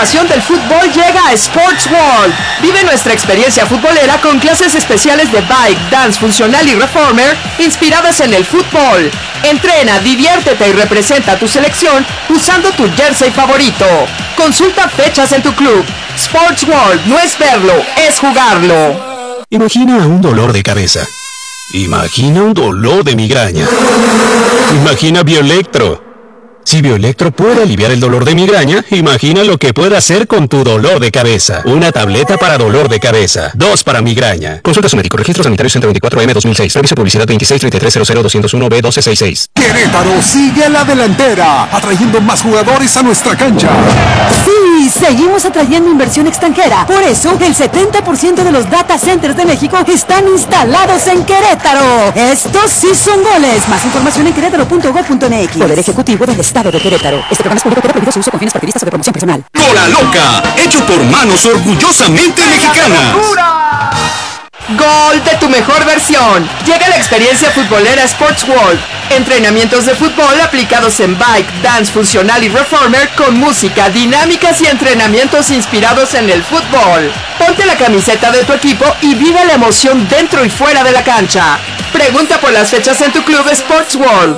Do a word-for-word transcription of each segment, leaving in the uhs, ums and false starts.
pasión del fútbol llega a Sports World. Vive nuestra experiencia futbolera con clases especiales de bike, dance funcional y reformer inspiradas en el fútbol. Entrena, diviértete y representa a tu selección usando tu jersey favorito. Consulta fechas en tu club. Sports World no es verlo, es jugarlo. Imagina un dolor de cabeza. Imagina un dolor de migraña. Imagina Bioelectro. Si Bioelectro puede aliviar el dolor de migraña, imagina lo que puede hacer con tu dolor de cabeza. Una tableta para dolor de cabeza, dos para migraña. Consulta a su médico. Registro sanitario ciento veinticuatro M dos mil seis. Revisa publicidad veintiséis treinta y tres cero cero doscientos uno B doce sesenta y seis. Querétaro sigue a la delantera, atrayendo más jugadores a nuestra cancha. Sí, seguimos atrayendo inversión extranjera. Por eso, el setenta por ciento de los data centers de México están instalados en Querétaro. Estos sí son goles. Más información en querétaro punto gob punto m x. Poder Ejecutivo del Estado de Querétaro. Este programa es público, queda prohibido su uso con fines partidistas o de promoción personal. Cola Loca, hecho por manos orgullosamente mexicanas. Gol de tu mejor versión. Llega la experiencia futbolera Sports World. Entrenamientos de fútbol aplicados en bike, dance funcional y reformer con música, dinámicas y entrenamientos inspirados en el fútbol. Ponte la camiseta de tu equipo y vive la emoción dentro y fuera de la cancha. Pregunta por las fechas en tu club Sports World.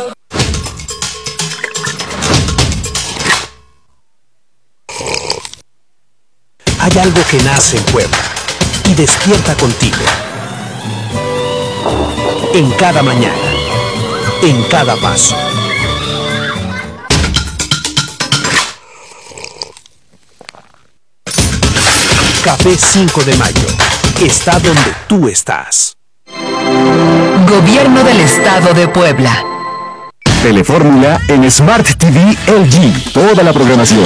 Hay algo que nace en Puebla y despierta contigo. En cada mañana, en cada paso. Café cinco de mayo está donde tú estás. Gobierno del Estado de Puebla. Telefórmula en Smart T V L G. Toda la programación.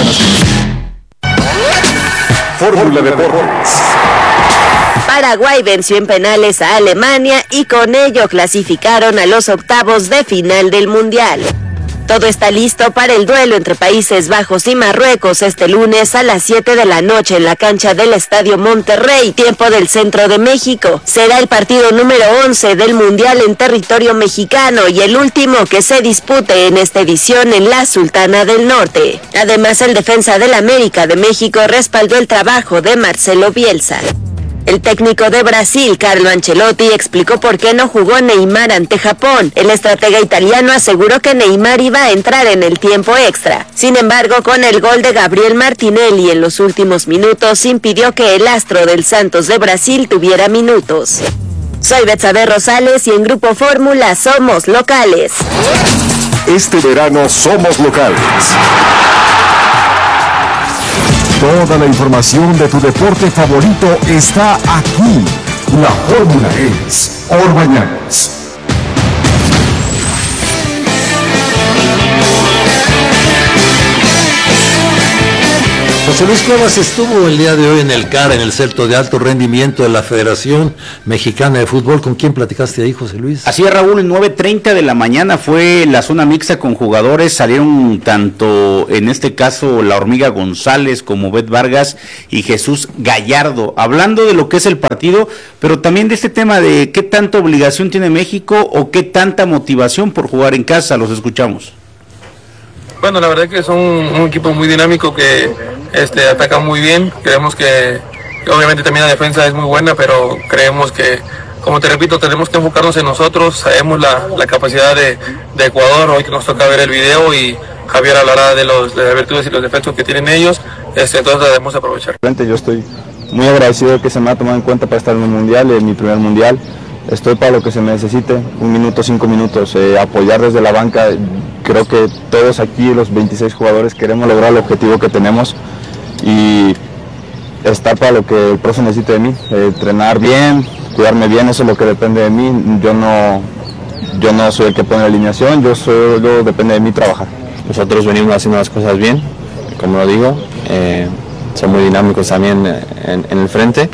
Fórmula Deportes. Paraguay venció en penales a Alemania y con ello clasificaron a los octavos de final del Mundial. Todo está listo para el duelo entre Países Bajos y Marruecos este lunes a las siete de la noche en la cancha del Estadio Monterrey, tiempo del centro de México. Será el partido número once del Mundial en territorio mexicano y el último que se dispute en esta edición en la Sultana del Norte. Además, el defensa del América de México respaldó el trabajo de Marcelo Bielsa. El técnico de Brasil, Carlo Ancelotti, explicó por qué no jugó Neymar ante Japón. El estratega italiano aseguró que Neymar iba a entrar en el tiempo extra. Sin embargo, con el gol de Gabriel Martinelli en los últimos minutos, impidió que el astro del Santos de Brasil tuviera minutos. Soy Betsabe Rosales y en Grupo Fórmula somos locales. Este verano somos locales. Toda la información de tu deporte favorito está aquí. La fórmula es Por Mañanas. José Luis Cuevas estuvo el día de hoy en el C A R, en el Centro de Alto Rendimiento de la Federación Mexicana de Fútbol. ¿Con quién platicaste ahí, José Luis? Así es, Raúl, nueve treinta de la mañana fue la zona mixta con jugadores. Salieron tanto, en este caso, la Hormiga González como Bet Vargas y Jesús Gallardo, hablando de lo que es el partido, pero también de este tema de qué tanta obligación tiene México o qué tanta motivación por jugar en casa. Los escuchamos. Bueno, la verdad es que son un equipo muy dinámico que este, ataca muy bien. Creemos que, que obviamente también la defensa es muy buena, pero creemos que, como te repito, tenemos que enfocarnos en nosotros. Sabemos la, la capacidad de, de Ecuador. Hoy que nos toca ver el video y Javier hablará de, los, de las virtudes y los defectos que tienen ellos. Este, entonces debemos aprovechar. Yo estoy muy agradecido de que se me ha tomado en cuenta para estar en un mundial, en mi primer mundial. Estoy para lo que se me necesite, un minuto, cinco minutos, eh, apoyar desde la banca. Creo que todos aquí, los veintiséis jugadores, queremos lograr el objetivo que tenemos y estar para lo que el profe necesite de mí, eh, entrenar bien, cuidarme bien, eso es lo que depende de mí. Yo no, yo no soy el que pone la alineación, yo solo depende de mí trabajar. Nosotros venimos haciendo las cosas bien, como lo digo, eh, son muy dinámicos también en, en el frente.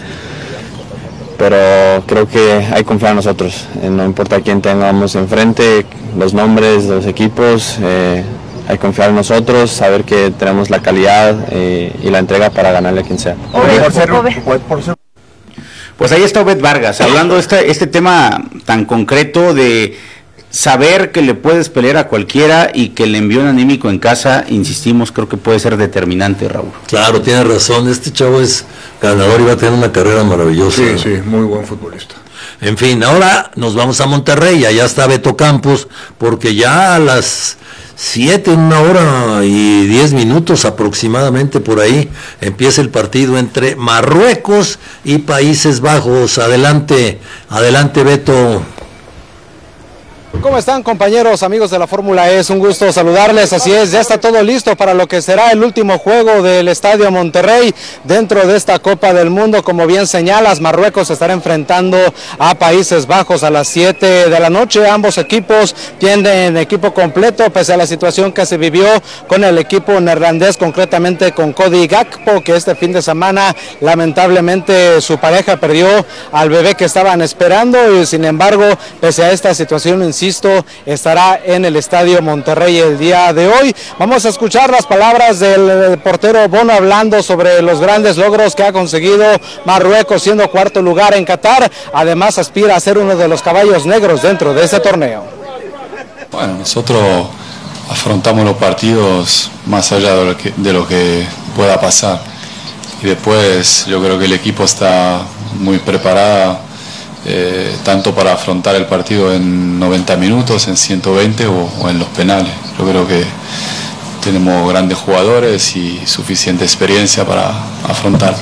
Pero creo que hay que confiar en nosotros, eh, no importa quién tengamos enfrente, los nombres de los equipos, eh, hay que confiar en nosotros, saber que tenemos la calidad eh, y la entrega para ganarle a quien sea. Por ser, por ser... Pues ahí está Bet Vargas, hablando de este, este tema tan concreto de saber que le puedes pelear a cualquiera y que el envío anímico en casa, insistimos, creo que puede ser determinante, Raúl. Claro, tiene razón, este chavo es ganador y va a tener una carrera maravillosa. Sí, sí, muy buen futbolista. En fin, ahora nos vamos a Monterrey, allá está Beto Campos, porque ya a las siete, una hora y diez minutos aproximadamente por ahí, empieza el partido entre Marruecos y Países Bajos. Adelante, adelante Beto. ¿Cómo están, compañeros, amigos de la Fórmula E? Es un gusto saludarles, así es, ya está todo listo para lo que será el último juego del Estadio Monterrey dentro de esta Copa del Mundo. Como bien señalas, Marruecos estará enfrentando a Países Bajos a las siete de la noche. Ambos equipos tienen equipo completo, pese a la situación que se vivió con el equipo neerlandés, concretamente con Cody Gakpo, que este fin de semana lamentablemente su pareja perdió al bebé que estaban esperando, y sin embargo, pese a esta situación, insisto, estará en el Estadio Monterrey el día de hoy. Vamos a escuchar las palabras del portero Bono hablando sobre los grandes logros que ha conseguido Marruecos, siendo cuarto lugar en Qatar. Además, aspira a ser uno de los caballos negros dentro de este torneo. Bueno, nosotros afrontamos los partidos más allá de lo que, de lo que pueda pasar, y después yo creo que el equipo está muy preparado, Eh, tanto para afrontar el partido en noventa minutos, en ciento veinte o, o en los penales. Yo creo que tenemos grandes jugadores y suficiente experiencia para afrontar.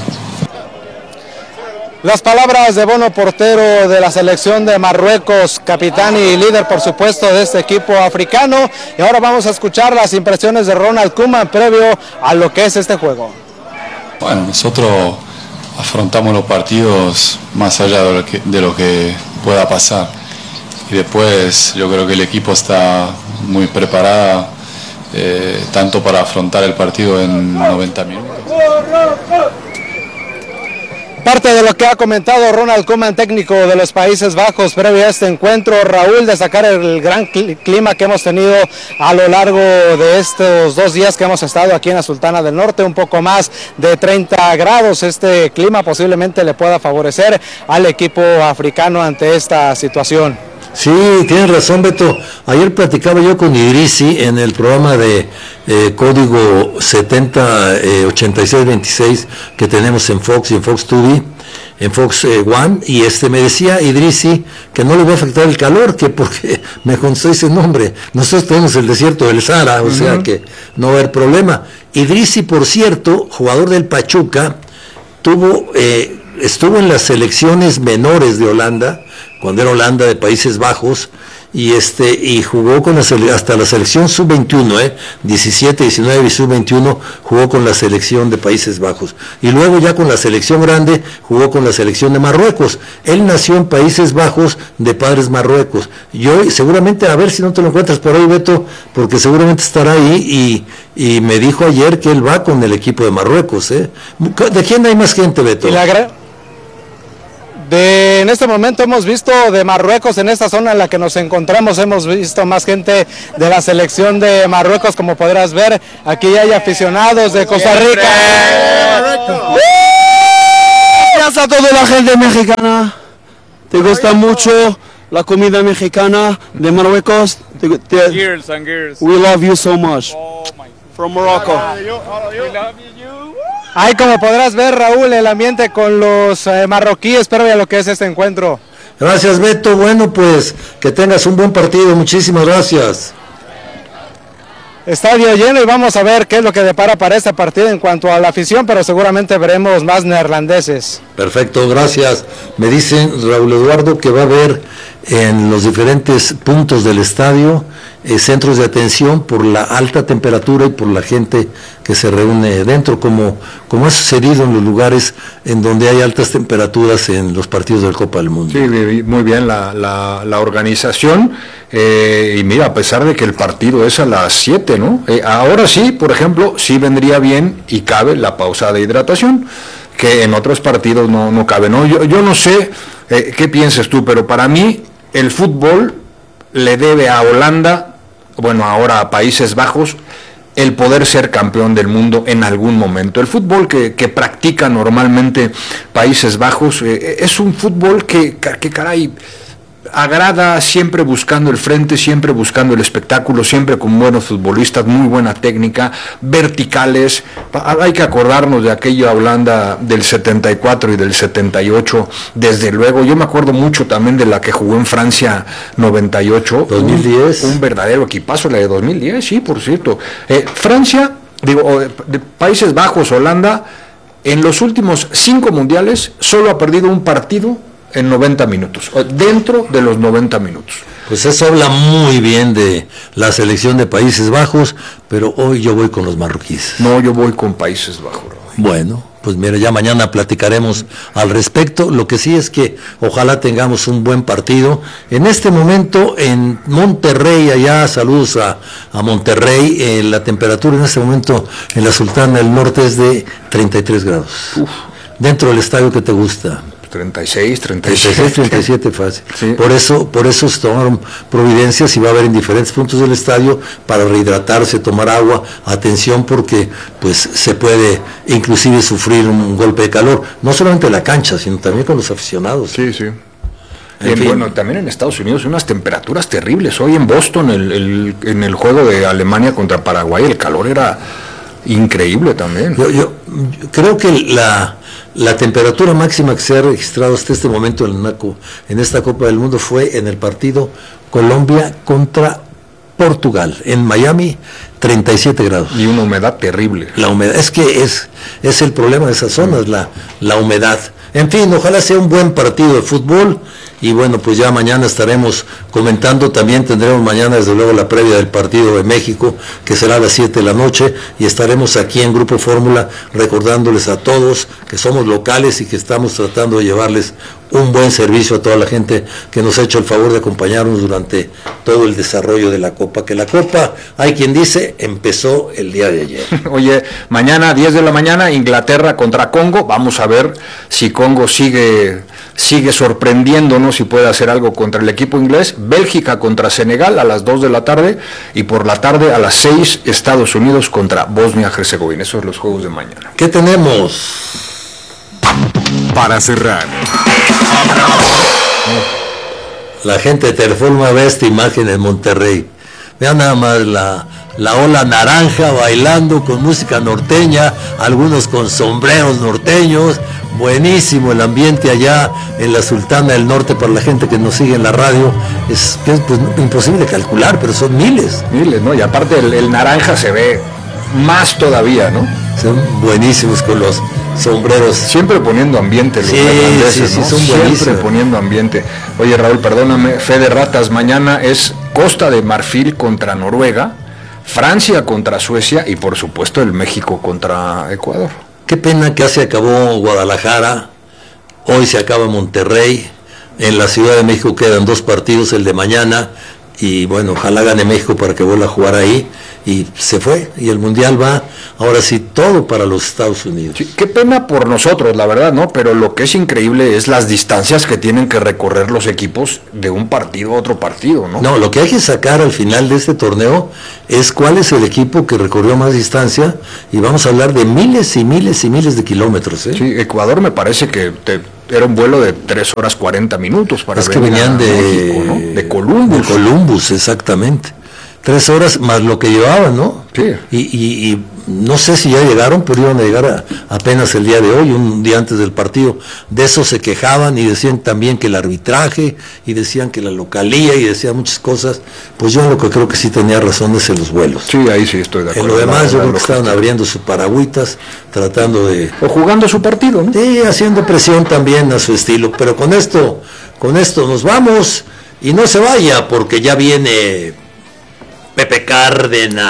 Las palabras de Bono, portero de la selección de Marruecos, capitán y líder, por supuesto, de este equipo africano. Y ahora vamos a escuchar las impresiones de Ronald Koeman previo a lo que es este juego. Bueno, nosotros afrontamos los partidos más allá de lo que, de lo que pueda pasar, y después yo creo que el equipo está muy preparado, eh, tanto para afrontar el partido en noventa minutos. Parte de lo que ha comentado Ronald Koeman, técnico de los Países Bajos, previo a este encuentro. Raúl, destacar el gran clima que hemos tenido a lo largo de estos dos días que hemos estado aquí en la Sultana del Norte, un poco más de treinta grados. Este clima posiblemente le pueda favorecer al equipo africano ante esta situación. Sí, tienes razón, Beto. Ayer platicaba yo con Idrisi en el programa de eh, Código setenta ochenta y seis veintiséis que tenemos en Fox y en Fox T V, en Fox eh, One, y este me decía Idrisi que no le va a afectar el calor, que porque me contestó ese nombre, nosotros tenemos el desierto del Sahara, o uh-huh. sea que no va a haber problema. Idrisi, por cierto, jugador del Pachuca, tuvo eh, estuvo en las selecciones menores de Holanda, cuando era Holanda de Países Bajos, y este y jugó con la hasta la selección sub veintiuno, eh, diecisiete, diecinueve y sub veintiuno, jugó con la selección de Países Bajos, y luego ya con la selección grande jugó con la selección de Marruecos. Él nació en Países Bajos de padres marruecos. Yo seguramente, a ver si no te lo encuentras por ahí, Beto, porque seguramente estará ahí, y, y me dijo ayer que él va con el equipo de Marruecos. eh. ¿De quién hay más gente, Beto? Y la gran... De, en este momento hemos visto de Marruecos, en esta zona en la que nos encontramos, hemos visto más gente de la selección de Marruecos, como podrás ver. Aquí hay aficionados de Costa Rica. Gracias a toda la gente mexicana. ¿Te gusta mucho la comida mexicana de Marruecos? Te, te, we love you so much. From Morocco. Ahí, como podrás ver, Raúl, el ambiente con los eh, marroquíes, pero ya lo que es este encuentro. Gracias, Beto. Bueno, pues que tengas un buen partido. Muchísimas gracias. Estadio lleno, y vamos a ver qué es lo que depara para este partido en cuanto a la afición, pero seguramente veremos más neerlandeses. Perfecto, gracias. Me dicen, Raúl Eduardo, que va a haber en los diferentes puntos del estadio eh, centros de atención por la alta temperatura y por la gente que se reúne dentro, como, como ha sucedido en los lugares en donde hay altas temperaturas en los partidos del Copa del Mundo. Sí, muy bien la, la, la organización, eh, y mira, a pesar de que el partido es a las siete, ¿no? Eh, ahora sí, por ejemplo, sí vendría bien y cabe la pausa de hidratación, que en otros partidos no, no cabe, ¿no? Yo, yo no sé eh, qué piensas tú, pero para mí el fútbol le debe a Holanda, bueno, ahora a Países Bajos, el poder ser campeón del mundo en algún momento. El fútbol que, que practica normalmente Países Bajos eh, es un fútbol que, que, caray, agrada, siempre buscando el frente, siempre buscando el espectáculo, siempre con buenos futbolistas, muy buena técnica, verticales. Hay que acordarnos de aquella Holanda del setenta y cuatro y del setenta y ocho, desde luego. Yo me acuerdo mucho también de la que jugó en Francia noventa y ocho. dos mil diez. Un, un verdadero equipazo, la de dos mil diez, sí, por cierto. Eh, Francia, digo, de Países Bajos, Holanda, en los últimos cinco mundiales solo ha perdido un partido en noventa minutos, dentro de los noventa minutos. Pues eso habla muy bien de la selección de Países Bajos, pero hoy yo voy con los marroquíes. No, yo voy con Países Bajos. Bueno, pues mira, ya mañana platicaremos al respecto. Lo que sí es que ojalá tengamos un buen partido. En este momento en Monterrey, allá, saludos a, a Monterrey, eh, la temperatura en este momento en la Sultana del Norte es de treinta y tres grados. Uf. Dentro del estadio que te gusta. treinta y seis, treinta y siete. treinta y seis, treinta y siete fácil. Sí. Por eso, por eso se tomaron providencias y va a haber en diferentes puntos del estadio para rehidratarse, tomar agua, atención, porque pues se puede inclusive sufrir un golpe de calor, no solamente en la cancha, sino también con los aficionados. Sí, sí. En, fin. Bueno, también en Estados Unidos unas temperaturas terribles. Hoy en Boston, el, el, en el juego de Alemania contra Paraguay, el calor era increíble también. Yo, yo, yo creo que la La temperatura máxima que se ha registrado hasta este momento en, la, en esta Copa del Mundo fue en el partido Colombia contra Portugal, en Miami, treinta y siete grados. Y una humedad terrible. La humedad, es que es, es el problema de esas zonas, la, la humedad. En fin, ojalá sea un buen partido de fútbol. Y bueno, pues ya mañana estaremos comentando, también tendremos mañana desde luego la previa del partido de México, que será a las siete de la noche, y estaremos aquí en Grupo Fórmula recordándoles a todos que somos locales y que estamos tratando de llevarles un buen servicio a toda la gente que nos ha hecho el favor de acompañarnos durante todo el desarrollo de la Copa, que la Copa, hay quien dice, empezó el día de ayer. Oye, mañana diez de la mañana, Inglaterra contra Congo, vamos a ver si Congo sigue, sigue sorprendiéndonos, si puede hacer algo contra el equipo inglés. Bélgica contra Senegal a las dos de la tarde, y por la tarde a las seis Estados Unidos contra Bosnia-Herzegovina. Esos son los juegos de mañana. ¿Qué tenemos? Para cerrar, la gente de Teleforma ve esta imagen en Monterrey. Vean nada más la, la ola naranja bailando con música norteña, algunos con sombreros norteños. Buenísimo el ambiente allá en la Sultana del Norte. Para la gente que nos sigue en la radio es, es pues, imposible calcular, pero son miles. Miles, ¿no? Y aparte el, el naranja se ve más todavía, ¿no? Son buenísimos con los sombreros. Siempre poniendo ambiente los sí, irlandeses, sí, sí, ¿no? son Siempre buenísimos. poniendo ambiente. Oye, Raúl, perdóname, fe de ratas, mañana es Costa de Marfil contra Noruega, Francia contra Suecia y por supuesto el México contra Ecuador. Qué pena que se acabó Guadalajara, hoy se acaba Monterrey, en la Ciudad de México quedan dos partidos, el de mañana, y bueno, ojalá gane México para que vuelva a jugar ahí, y se fue, y el Mundial va, ahora sí, todo para los Estados Unidos. Sí, qué pena por nosotros, la verdad, ¿no? Pero lo que es increíble es las distancias que tienen que recorrer los equipos de un partido a otro partido, ¿no? No, lo que hay que sacar al final de este torneo es cuál es el equipo que recorrió más distancia, y vamos a hablar de miles y miles y miles de kilómetros, ¿eh? Sí, Ecuador me parece que te, era un vuelo de tres horas cuarenta minutos para es que venían de, México, ¿no? De Columbus. De Columbus, exactamente. Tres horas más lo que llevaban, ¿no? Sí. Y, y, y no sé si ya llegaron, pero iban a llegar a, apenas el día de hoy, un día antes del partido. De eso se quejaban y decían también que el arbitraje, y decían que la localía, y decían muchas cosas. Pues yo lo que creo que sí tenía razón es en los vuelos. Sí, ahí sí estoy de acuerdo. En lo demás, la, yo la, creo que estaban abriendo sus paragüitas, tratando de... O jugando su partido, ¿no? Sí, haciendo presión también a su estilo. Pero con esto, con esto nos vamos, y no se vaya, porque ya viene Pepe Cárdenas.